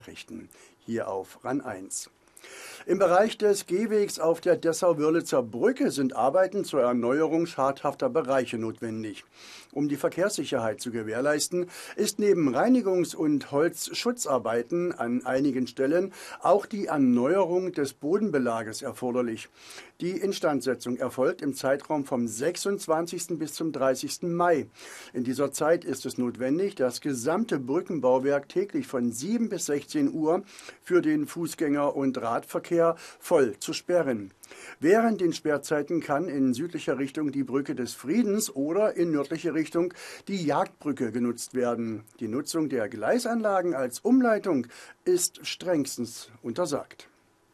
Richten. Hier auf RAN 1. Im Bereich des Gehwegs auf der Dessau-Wörlitzer Brücke sind Arbeiten zur Erneuerung schadhafter Bereiche notwendig. Um die Verkehrssicherheit zu gewährleisten, ist neben Reinigungs- und Holzschutzarbeiten an einigen Stellen auch die Erneuerung des Bodenbelages erforderlich. Die Instandsetzung erfolgt im Zeitraum vom 26. bis zum 30. Mai. In dieser Zeit ist es notwendig, das gesamte Brückenbauwerk täglich von 7 bis 16 Uhr für den Fußgänger- und Radverkehr voll zu sperren. Während den Sperrzeiten kann in südlicher Richtung die Brücke des Friedens oder in nördliche Richtung die Jagdbrücke genutzt werden. Die Nutzung der Gleisanlagen als Umleitung ist strengstens untersagt.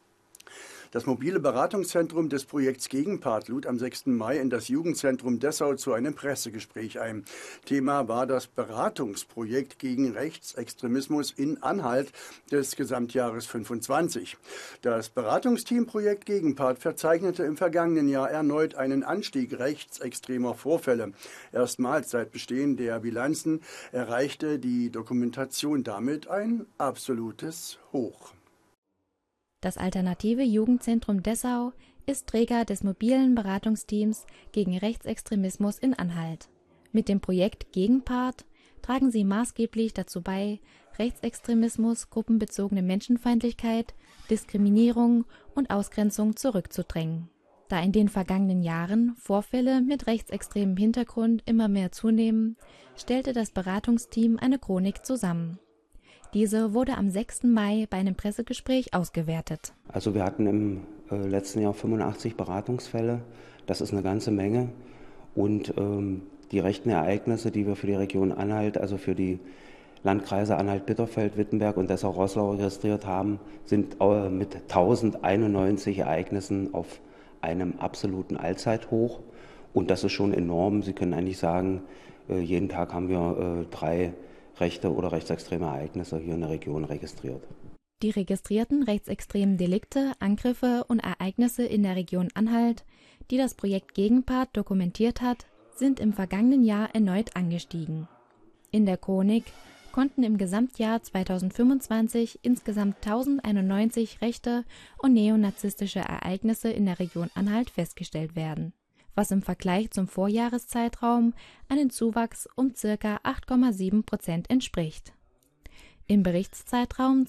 Das mobile Beratungszentrum des Projekts Gegenpart lud am 6. Mai in das Jugendzentrum Dessau zu einem Pressegespräch ein. Thema war das Beratungsprojekt gegen Rechtsextremismus in Anhalt des Gesamtjahres 25. Das Beratungsteam Projekt Gegenpart verzeichnete im vergangenen Jahr erneut einen Anstieg rechtsextremer Vorfälle. Erstmals seit Bestehen der Bilanzen erreichte die Dokumentation damit ein absolutes Hoch. Das alternative Jugendzentrum Dessau ist Träger des mobilen Beratungsteams gegen Rechtsextremismus in Anhalt. Mit dem Projekt Gegenpart tragen sie maßgeblich dazu bei, Rechtsextremismus, gruppenbezogene Menschenfeindlichkeit, Diskriminierung und Ausgrenzung zurückzudrängen. Da in den vergangenen Jahren Vorfälle mit rechtsextremem Hintergrund immer mehr zunehmen, stellte das Beratungsteam eine Chronik zusammen. Diese wurde am 6. Mai bei einem Pressegespräch ausgewertet. Also wir hatten im letzten Jahr 85 Beratungsfälle. Das ist eine ganze Menge. Und die rechten Ereignisse, die wir für die Region Anhalt, also für die Landkreise Anhalt, Bitterfeld, Wittenberg und Dessau-Roßlau registriert haben, sind mit 1091 Ereignissen auf einem absoluten Allzeithoch. Und das ist schon enorm. Sie können eigentlich sagen, jeden Tag haben wir 3 rechte oder rechtsextreme Ereignisse hier in der Region registriert. Die registrierten rechtsextremen Delikte, Angriffe und Ereignisse in der Region Anhalt, die das Projekt Gegenpart dokumentiert hat, sind im vergangenen Jahr erneut angestiegen. In der Chronik konnten im Gesamtjahr 2025 insgesamt 1091 rechte und neonazistische Ereignisse in der Region Anhalt festgestellt werden, was im Vergleich zum Vorjahreszeitraum einen Zuwachs um ca. 8,7% entspricht. Im Berichtszeitraum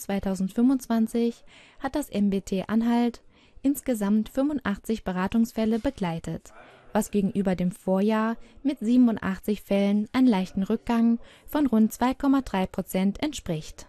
2025 hat das MBT Anhalt insgesamt 85 Beratungsfälle begleitet, was gegenüber dem Vorjahr mit 87 Fällen einen leichten Rückgang von rund 2,3% entspricht.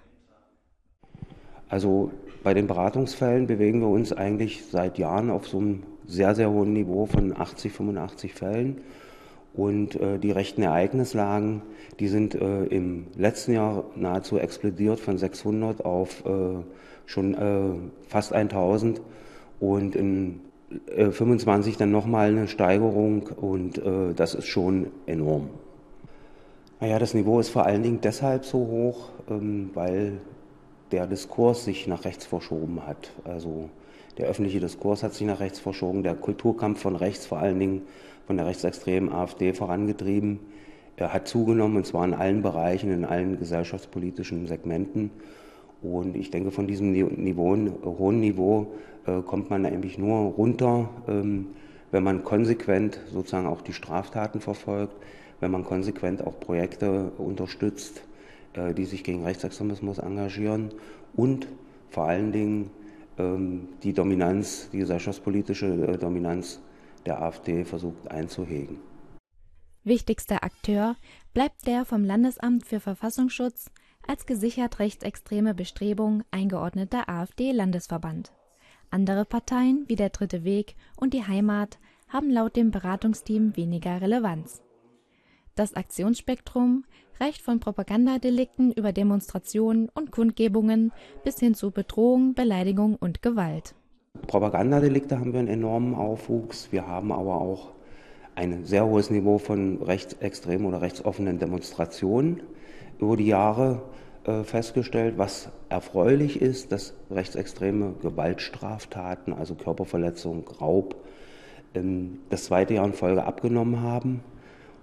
Also bei den Beratungsfällen bewegen wir uns eigentlich seit Jahren auf so einem sehr, sehr hohen Niveau von 80, 85 Fällen. Und die rechten Ereignislagen, die sind im letzten Jahr nahezu explodiert von 600 auf schon fast 1000 und in 25 dann nochmal eine Steigerung und das ist schon enorm. Naja, das Niveau ist vor allen Dingen deshalb so hoch, weil der Diskurs sich nach rechts verschoben hat. Also der öffentliche Diskurs hat sich nach rechts verschoben, der Kulturkampf von rechts, vor allen Dingen von der rechtsextremen AfD vorangetrieben, hat zugenommen, und zwar in allen Bereichen, in allen gesellschaftspolitischen Segmenten. Und ich denke, von diesem hohen Niveau kommt man eigentlich nur runter, wenn man konsequent sozusagen auch die Straftaten verfolgt, wenn man konsequent auch Projekte unterstützt, die sich gegen Rechtsextremismus engagieren und vor allen Dingen die Dominanz, die gesellschaftspolitische Dominanz der AfD versucht einzuhegen. Wichtigster Akteur bleibt der vom Landesamt für Verfassungsschutz als gesichert rechtsextreme Bestrebung eingeordnete AfD-Landesverband. Andere Parteien wie der Dritte Weg und die Heimat haben laut dem Beratungsteam weniger Relevanz. Das Aktionsspektrum reicht von Propagandadelikten über Demonstrationen und Kundgebungen bis hin zu Bedrohung, Beleidigung und Gewalt. Propagandadelikte haben wir einen enormen Aufwuchs. Wir haben aber auch ein sehr hohes Niveau von rechtsextremen oder rechtsoffenen Demonstrationen über die Jahre festgestellt. Was erfreulich ist, dass rechtsextreme Gewaltstraftaten, also Körperverletzung, Raub, das zweite Jahr in Folge abgenommen haben.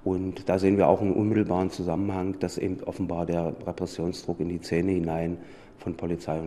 Und da sehen wir auch einen unmittelbaren Zusammenhang, dass eben offenbar der Repressionsdruck in die Szene hinein von Polizei